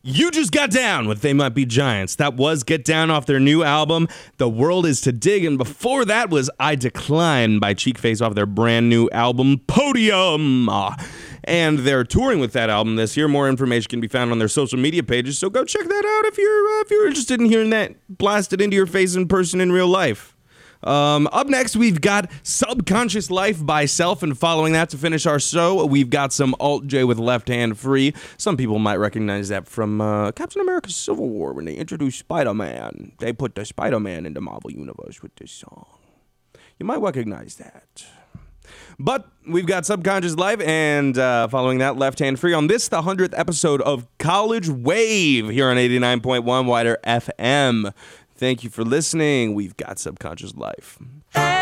You just got down with They Might Be Giants. That was Get Down off their new album, The World Is to Dig. And before that was I Decline by Cheekface off their brand new album, Podium. And they're touring with that album this year. More information can be found on their social media pages, so go check that out if you're interested in hearing that blasted into your face in person in real life. Up next, we've got Subconscious Life by Self, and following that to finish our show, we've got some Alt J with Left Hand Free. Some people might recognize that from Captain America Civil War when they introduced Spider-Man. They put the Spider-Man in the Marvel Universe with this song. You might recognize that. But we've got Subconscious Life, and following that, Left Hand Free on this, the 100th episode of College Wave here on 89.1 Wider FM. Thank you for listening. We've got Subconscious Life.